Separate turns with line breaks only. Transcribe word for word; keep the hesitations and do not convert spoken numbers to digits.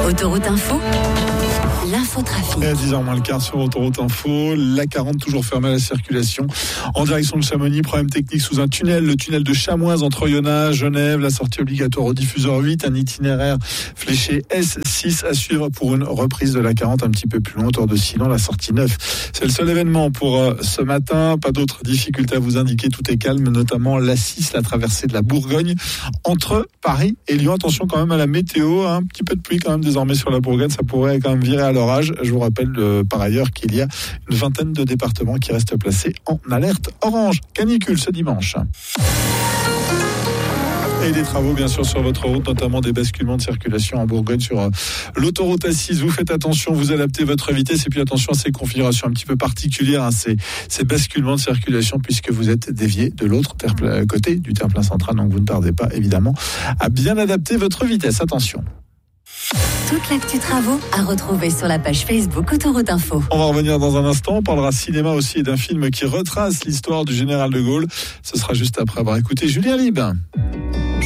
Autoroute Info, l'infotrafic.
Et à dix heures moins le quart sur Autoroute Info, la quarante toujours fermée à la circulation en direction de Chamonix. Problème technique sous un tunnel, le tunnel de Chamoise entre Oyonnax, Genève, la sortie obligatoire au diffuseur huit, un itinéraire fléché S six à suivre pour une reprise de la quarante un petit peu plus loin, autour de Silan, la sortie neuf. C'est le seul événement pour euh, ce matin, pas d'autres difficultés à vous indiquer, tout est calme, notamment l'A six, la traversée de la Bourgogne entre Paris et Lyon. Attention quand même à la météo, hein, un petit peu de pluie quand même désormais sur la Bourgogne, ça pourrait quand même virer à l'orage. Je vous rappelle euh, par ailleurs qu'il y a une vingtaine de départements qui restent placés en alerte orange. Canicule ce dimanche. Et des travaux bien sûr sur votre route, notamment des basculements de circulation en Bourgogne sur euh, l'autoroute A six. Vous faites attention, vous adaptez votre vitesse et puis attention à ces configurations un petit peu particulières, hein, ces, ces basculements de circulation puisque vous êtes dévié de l'autre terre, côté du terre-plein central. Donc vous ne tardez pas évidemment à bien adapter votre vitesse. Attention.
Toute l'actu travaux à retrouver sur la page Facebook Autoroute Info.
On va revenir dans un instant. On parlera cinéma aussi et d'un film qui retrace l'histoire du général de Gaulle. Ce sera juste après avoir écouté Julien Lieb.